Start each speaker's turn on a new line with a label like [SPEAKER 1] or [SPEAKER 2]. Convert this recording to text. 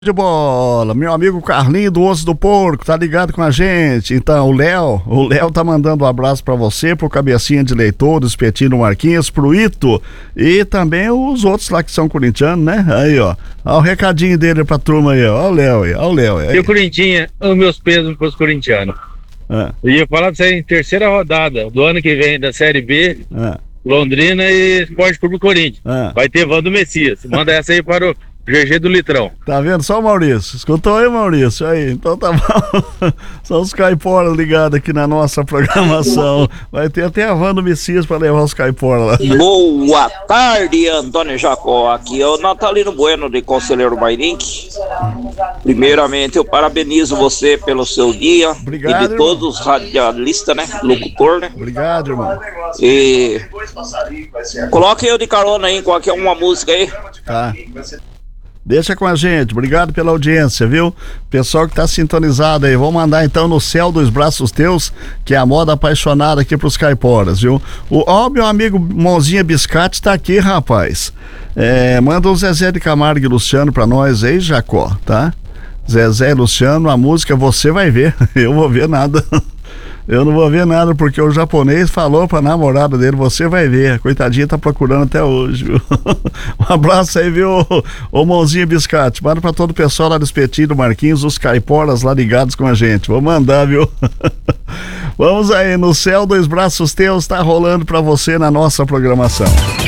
[SPEAKER 1] De bola, meu amigo Carlinho do Osso do Porco, tá ligado com a gente? Então, o Léo tá mandando um abraço pra você, pro Cabecinha de Leitor, do Espetinho Marquinhos, pro Ito e também os outros lá que são corintianos, né? Aí, ó o recadinho dele pra turma aí, ó o Léo aí.
[SPEAKER 2] E o Corintinha, os meus pesos pros corintianos. Eu ia falar pra você em terceira rodada do ano que vem da Série B, Londrina e Esporte Clube Corinthians. Vai ter Vando Messias. Manda essa aí para o GG do Litrão.
[SPEAKER 1] Tá vendo? Só o Maurício. Escutou aí, Maurício? Aí, então tá bom. São os caiporas ligados aqui na nossa programação. Vai ter até a Vando Messias pra levar os caiporas lá.
[SPEAKER 3] Boa tarde, Antônio Jacó. Aqui é o Natalino Bueno, de Conselheiro Mairink. Primeiramente, eu parabenizo você pelo seu dia.
[SPEAKER 1] Obrigado,
[SPEAKER 3] e de todos os radialistas, né? Locutor, né?
[SPEAKER 1] Obrigado, irmão.
[SPEAKER 3] E coloque eu de carona aí em qualquer uma música aí.
[SPEAKER 1] Tá. Deixa com a gente, obrigado pela audiência, viu? Pessoal que tá sintonizado aí, vamos mandar então No Céu dos Braços Teus, que é a moda apaixonada aqui pros caiporas, viu? Meu amigo Mãozinha Biscate tá aqui, rapaz. Manda o Zezé de Camargo e Luciano pra nós aí, Jacó, tá? Zezé e Luciano, a música Você Vai Ver, eu vou ver nada. Eu não vou ver nada, porque o japonês falou pra namorada dele, você vai ver. A coitadinha tá procurando até hoje, viu? Um abraço aí, viu, ô Mãozinha Biscate. Manda pra todo o pessoal lá do Espetinho do Marquinhos, os caiporas lá ligados com a gente. Vou mandar, viu? Vamos aí, No Céu dos Braços Teus tá rolando pra você na nossa programação.